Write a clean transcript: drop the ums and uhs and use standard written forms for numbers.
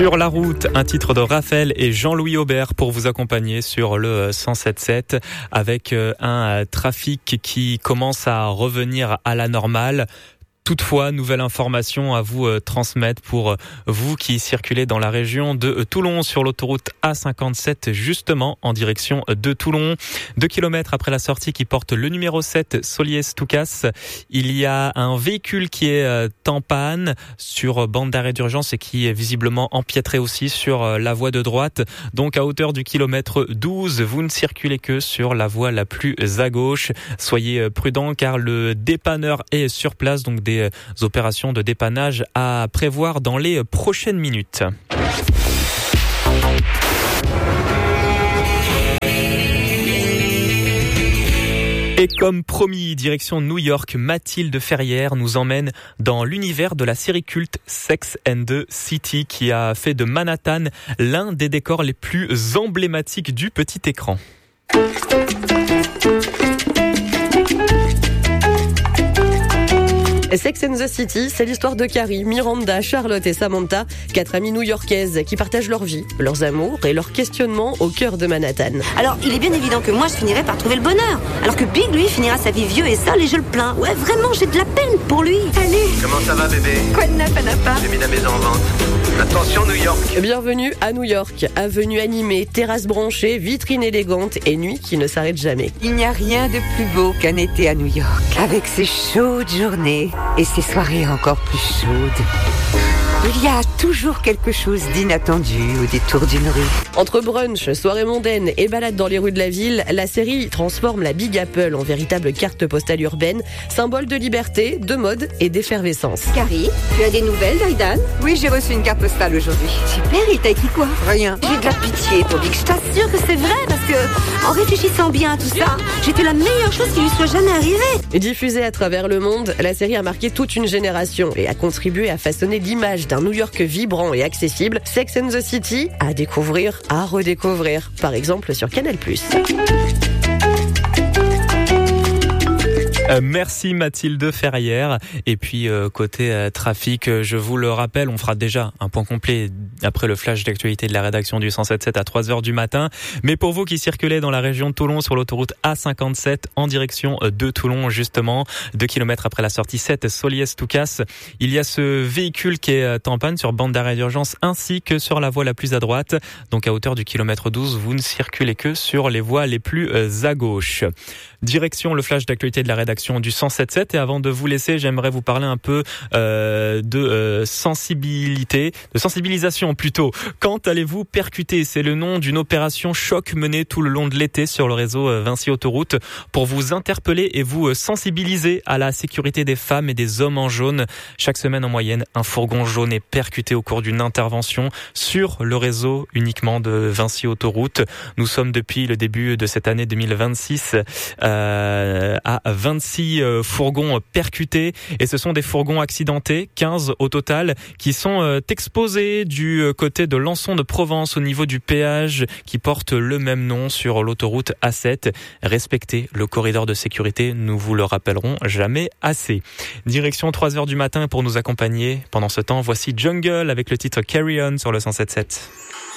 Sur la route, un titre de Raphaël et Jean-Louis Aubert pour vous accompagner sur le 107.7 avec un trafic qui commence à revenir à la normale. Toutefois, nouvelle information à vous transmettre pour vous qui circulez dans la région de Toulon sur l'autoroute A57, justement en direction de Toulon. 2 kilomètres après la sortie qui porte le numéro 7, Soliès-Toucas, il y a un véhicule qui est en panne sur bande d'arrêt d'urgence et qui est visiblement empiétré aussi sur la voie de droite. Donc à hauteur du kilomètre 12, vous ne circulez que sur la voie la plus à gauche. Soyez prudents car le dépanneur est sur place, donc des opérations de dépannage à prévoir dans les prochaines minutes. Et comme promis, direction New York, Mathilde Ferrière nous emmène dans l'univers de la série culte Sex and the City qui a fait de Manhattan l'un des décors les plus emblématiques du petit écran. Sex and the City, c'est l'histoire de Carrie, Miranda, Charlotte et Samantha, 4 amies new-yorkaises qui partagent leur vie, leurs amours et leurs questionnements au cœur de Manhattan. Alors, il est bien évident que moi, je finirai par trouver le bonheur. Alors que Big, lui, finira sa vie vieux et seul et je le plains. Ouais, vraiment, j'ai de la peine pour lui. Salut. Comment ça va, bébé? Quoi de neuf à Napa? J'ai mis la maison en vente. Attention, New York. Bienvenue à New York. Avenue animée, terrasse branchée, vitrine élégante et nuit qui ne s'arrête jamais. Il n'y a rien de plus beau qu'un été à New York. Avec ses chaudes journées et ses soirées encore plus chaudes. Il y a toujours quelque chose d'inattendu au détour d'une rue. Entre brunch, soirée mondaine et balade dans les rues de la ville, la série transforme la Big Apple en véritable carte postale urbaine, symbole de liberté, de mode et d'effervescence. Carrie, tu as des nouvelles d'Aidan? Oui, j'ai reçu une carte postale aujourd'hui. Super, il t'a écrit quoi? Rien. J'ai de la pitié pour Big. Je t'assure que c'est vrai parce que, en réfléchissant bien à tout ça, j'étais la meilleure chose qui lui soit jamais arrivée. Diffusée à travers le monde, la série a marqué toute une génération et a contribué à façonner l'image d'un New York vibrant et accessible. Sex and the City, à découvrir, à redécouvrir, par exemple sur Canal+. Merci Mathilde Ferrière. Et puis côté trafic, je vous le rappelle, on fera déjà un point complet après le flash d'actualité de la rédaction du 107.7 à 3h du matin. Mais pour vous qui circulez dans la région de Toulon sur l'autoroute A57 en direction de Toulon justement, 2 kilomètres après la sortie 7 Soliès-Toucas, il y a ce véhicule qui est en panne sur bande d'arrêt d'urgence ainsi que sur la voie la plus à droite. Donc à hauteur du kilomètre 12, vous ne circulez que sur les voies les plus à gauche. Direction le flash d'actualité de la rédaction du 107.7 et avant de vous laisser, j'aimerais vous parler un peu de sensibilisation plutôt. Quand allez-vous percuter? C'est le nom d'une opération choc menée tout le long de l'été sur le réseau Vinci Autoroute pour vous interpeller et vous sensibiliser à la sécurité des femmes et des hommes en jaune. Chaque semaine en moyenne, un fourgon jaune est percuté au cours d'une intervention sur le réseau uniquement de Vinci Autoroute. Nous sommes depuis le début de cette année 2026 à 26 fourgons percutés et ce sont des fourgons accidentés, 15 au total, qui sont exposés du côté de Lançon de Provence au niveau du péage qui porte le même nom sur l'autoroute A7. Respectez le corridor de sécurité, nous vous le rappellerons jamais assez. Direction 3h du matin pour nous accompagner. Pendant ce temps, voici Jungle avec le titre Carry On sur le 107.7.